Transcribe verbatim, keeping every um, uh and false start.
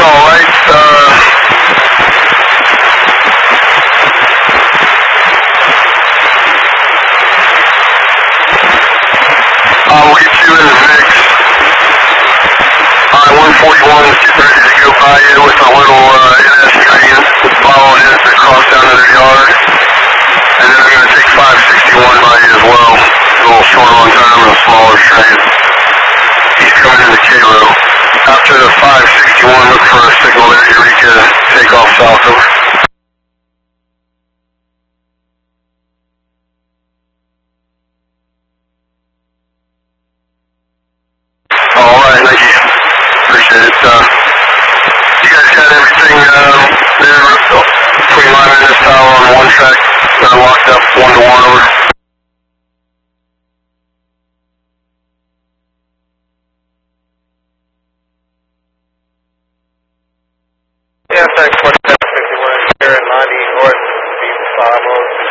alright. Uh, uh, we'll get you in the mix. Alright, one forty-one is getting ready to go by you with a little uh, N S train following it across down to their yard. And then I'm going to take five sixty-one by you as well. A little shorter on time and a smaller train. He's coming into Cairo. After the five sixty-one, look for a signal there, Eureka, take off south over. Alright, thank you. Appreciate it. Uh, you guys got everything um, there between line and this tower on one track, uh, locked up one to one over. Yeah, thanks. one fifty-one, here at ninety north, five oh.